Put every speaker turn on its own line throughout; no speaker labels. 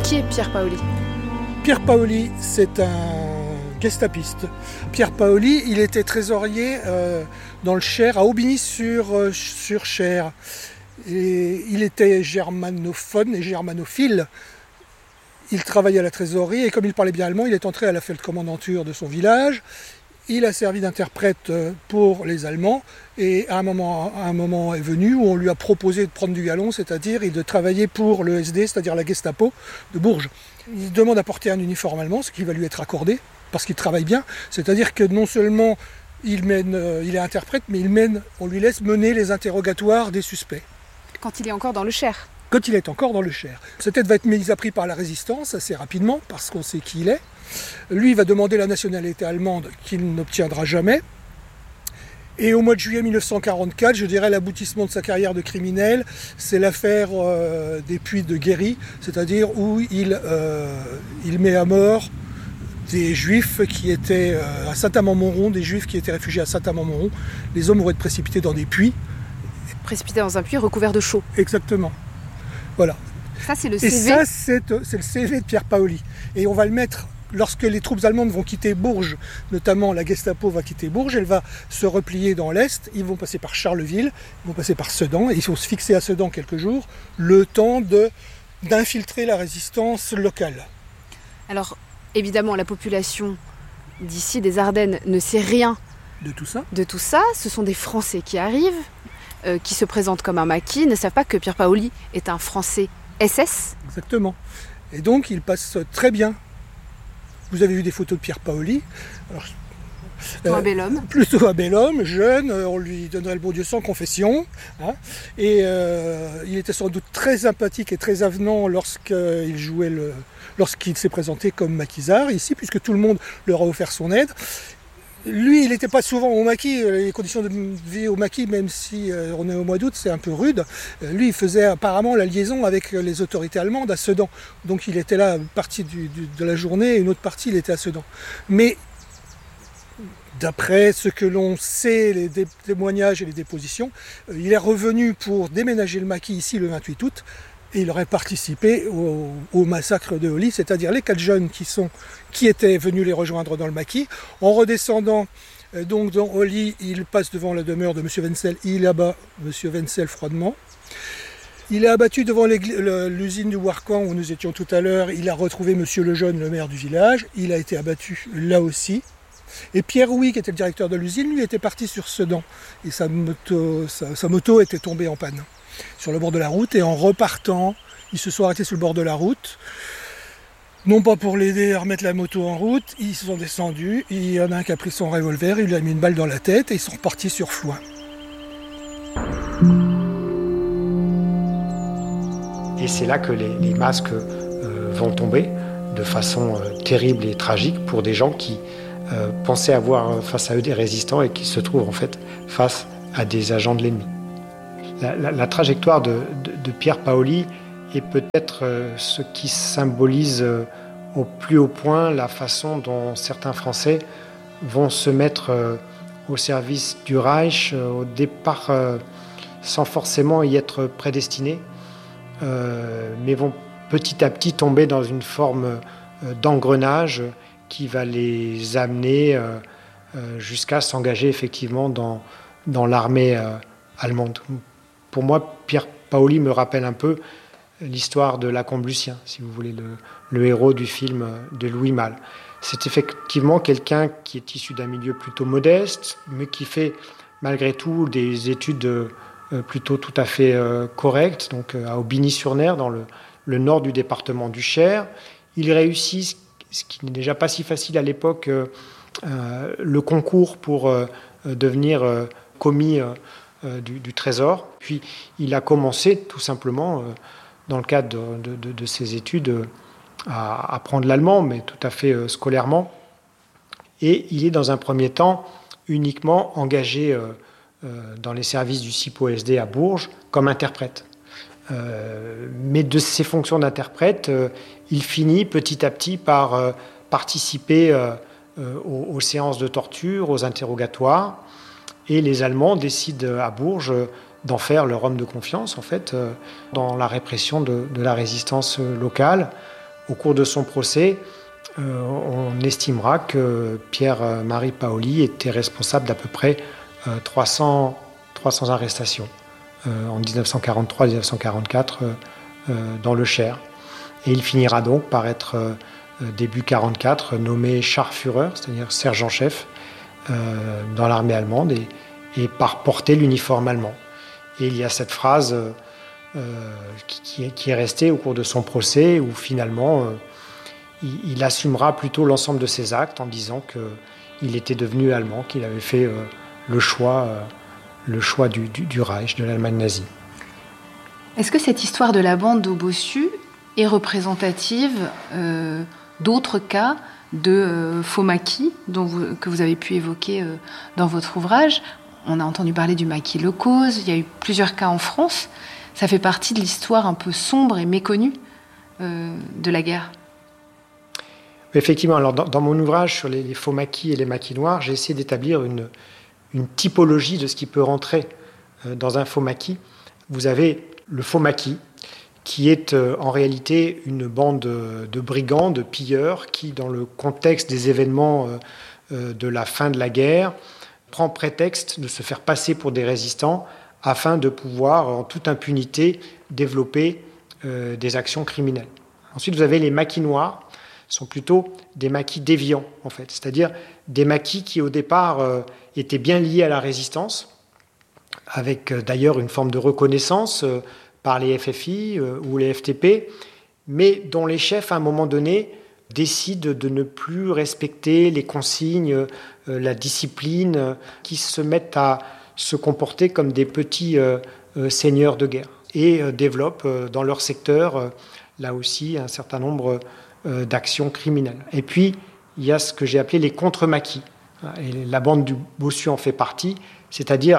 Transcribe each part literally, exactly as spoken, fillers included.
Qui est Pierre Paoli ?
Pierre Paoli, c'est un gestapiste. Pierre Paoli, il était trésorier euh, dans le Cher, à Aubigny-sur-Cher. Et il était germanophone et germanophile. Il travaillait à la trésorerie et comme il parlait bien allemand, il est entré à la feldkommandantur de son village. Il a servi d'interprète pour les Allemands et à un moment, à un moment est venu où on lui a proposé de prendre du galon, c'est-à-dire de travailler pour le S D, c'est-à-dire la Gestapo de Bourges. Il demande à porter un uniforme allemand, ce qui va lui être accordé parce qu'il travaille bien. C'est-à-dire que non seulement il, mène, il est interprète, mais il mène, on lui laisse mener les interrogatoires des suspects.
Quand il est encore dans le Cher ?
Quand il est encore dans le Cher. Sa tête va être mise à prix par la résistance assez rapidement, parce qu'on sait qui il est. Lui, il va demander la nationalité allemande qu'il n'obtiendra jamais. Et au mois de juillet mille neuf cent quarante-quatre, je dirais l'aboutissement de sa carrière de criminel, c'est l'affaire euh, des puits de Guéry, c'est-à-dire où il, euh, il met à mort des juifs qui étaient euh, à Saint-Amand-Montrond, des juifs qui étaient réfugiés à Saint-Amand-Montrond. Les hommes vont être précipités dans des puits.
Précipités dans un puits recouvert de chaux.
Exactement. Voilà.
Ça, c'est le C V.
Et ça, c'est, c'est le C V de Pierre Paoli. Et on va le mettre, lorsque les troupes allemandes vont quitter Bourges, notamment la Gestapo va quitter Bourges, elle va se replier dans l'Est, ils vont passer par Charleville, ils vont passer par Sedan, et ils vont se fixer à Sedan quelques jours, le temps de, d'infiltrer la résistance locale.
Alors, évidemment, la population d'ici, des Ardennes, ne sait rien
de tout ça.
De tout ça. Ce sont des Français qui arrivent, euh, qui se présentent comme un maquis, ne savent pas que Pierre Paoli est un Français S S.
Exactement. Et donc, il passe très bien. Vous avez vu des photos de Pierre Paoli. Alors,
plutôt euh, un bel homme.
Plutôt un bel homme, jeune, on lui donnerait le bon Dieu sans confession. Hein, et euh, il était sans doute très sympathique et très avenant lorsqu'il jouait le, lorsqu'il s'est présenté comme maquisard ici, puisque tout le monde leur a offert son aide. Lui, il n'était pas souvent au maquis, les conditions de vie au maquis, même si euh, on est au mois d'août, c'est un peu rude. Euh, lui, il faisait apparemment la liaison avec les autorités allemandes à Sedan. Donc il était là, une partie du, du, de la journée, et une autre partie, il était à Sedan. Mais d'après ce que l'on sait, les dé- témoignages et les dépositions, euh, il est revenu pour déménager le maquis ici le vingt-huit août, et il aurait participé au, au massacre de Olly, c'est-à-dire les quatre jeunes qui, sont, qui étaient venus les rejoindre dans le maquis. En redescendant euh, donc dans Olly, il passe devant la demeure de M. Wenzel, il abat M. Wenzel froidement. Il est abattu devant l'usine du Warcan où nous étions tout à l'heure. Il a retrouvé M. Lejeune, le maire du village. Il a été abattu là aussi. Et Pierre Rouy, qui était le directeur de l'usine, lui était parti sur Sedan. Et sa moto, sa, sa moto était tombée en panne sur le bord de la route, et en repartant, ils se sont arrêtés sur le bord de la route, non pas pour l'aider à remettre la moto en route, ils se sont descendus, il y en a un qui a pris son revolver, il lui a mis une balle dans la tête, et ils sont repartis sur Floing.
Et c'est là que les, les masques euh, vont tomber de façon euh, terrible et tragique pour des gens qui euh, pensaient avoir face à eux des résistants et qui se trouvent en fait face à des agents de l'ennemi. La, la, la trajectoire de, de, de Pierre Paoli est peut-être euh, ce qui symbolise euh, au plus haut point la façon dont certains Français vont se mettre euh, au service du Reich, euh, au départ euh, sans forcément y être prédestinés, euh, mais vont petit à petit tomber dans une forme euh, d'engrenage qui va les amener euh, euh, jusqu'à s'engager effectivement dans, dans l'armée euh, allemande. Pour moi, Pierre Paoli me rappelle un peu l'histoire de Lacombe-Lucien, si vous voulez, le, le héros du film de Louis Malle. C'est effectivement quelqu'un qui est issu d'un milieu plutôt modeste, mais qui fait malgré tout des études euh, plutôt tout à fait euh, correctes, donc euh, à Aubigny-sur-Ner, dans le, le nord du département du Cher. Il réussit, ce qui n'est déjà pas si facile à l'époque, euh, euh, le concours pour euh, devenir euh, commis euh, Du, du Trésor. Puis il a commencé tout simplement, euh, dans le cadre de, de, de ses études, euh, à apprendre l'allemand, mais tout à fait euh, scolairement. Et il est dans un premier temps uniquement engagé euh, euh, dans les services du C I P O S D à Bourges comme interprète. Euh, mais de ses fonctions d'interprète, euh, il finit petit à petit par euh, participer euh, euh, aux, aux séances de torture, aux interrogatoires. Et les Allemands décident à Bourges d'en faire leur homme de confiance, en fait, dans la répression de, de la résistance locale, Au cours de son procès, euh, on estimera que Pierre-Marie Paoli était responsable d'à peu près euh, trois cents, trois cents arrestations euh, en dix-neuf cent quarante-trois dix-neuf cent quarante-quatre euh, euh, dans le Cher. Et il finira donc par être, euh, début quarante-quatre, nommé Scharführer, c'est-à-dire sergent-chef, euh, dans l'armée allemande, et, et par porter l'uniforme allemand. Et il y a cette phrase euh, euh, qui, qui est restée au cours de son procès, où finalement euh, il, il assumera plutôt l'ensemble de ses actes en disant qu'il était devenu allemand, qu'il avait fait euh, le choix, euh, le choix du, du, du Reich, de l'Allemagne nazie.
Est-ce que cette histoire de la bande au bossu est représentative euh, d'autres cas de euh, faux maquis dont vous, que vous avez pu évoquer euh, dans votre ouvrage? On a entendu parler du maquis Lecause, il y a eu plusieurs cas en France. Ça fait partie de l'histoire un peu sombre et méconnue euh, de la guerre.
Effectivement, alors dans, dans mon ouvrage sur les, les faux maquis et les maquis noirs, j'ai essayé d'établir une, une typologie de ce qui peut rentrer euh, dans un faux maquis. Vous avez le faux maquis, qui est euh, en réalité une bande de, de brigands, de pilleurs, qui, dans le contexte des événements euh, euh, de la fin de la guerre, prend prétexte de se faire passer pour des résistants afin de pouvoir, en toute impunité, développer euh, des actions criminelles. Ensuite, vous avez les maquis noirs, sont plutôt des maquis déviants, en fait, c'est-à-dire des maquis qui, au départ, euh, étaient bien liés à la résistance, avec euh, d'ailleurs une forme de reconnaissance euh, par les F F I euh, ou les F T P, mais dont les chefs, à un moment donné, décident de ne plus respecter les consignes, euh, la discipline, euh, qui se mettent à se comporter comme des petits euh, euh, seigneurs de guerre et euh, développent euh, dans leur secteur, euh, là aussi, un certain nombre euh, d'actions criminelles. Et puis, il y a ce que j'ai appelé les contre-maquis. Et la bande du bossu en fait partie, c'est-à-dire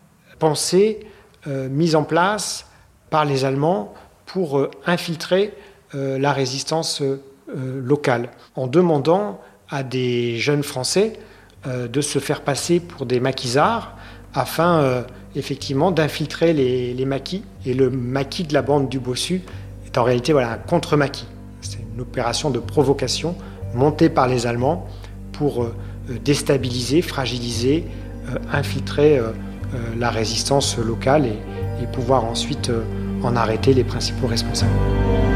pensée, euh, mise en place par les Allemands pour euh, infiltrer euh, la résistance euh, locale, en demandant à des jeunes Français euh, de se faire passer pour des maquisards afin euh, effectivement d'infiltrer les, les maquis. Et le maquis de la bande du bossu est en réalité voilà, un contre-maquis. C'est une opération de provocation montée par les Allemands pour euh, déstabiliser, fragiliser, euh, infiltrer euh, euh, la résistance locale et, et pouvoir ensuite euh, en arrêter les principaux responsables.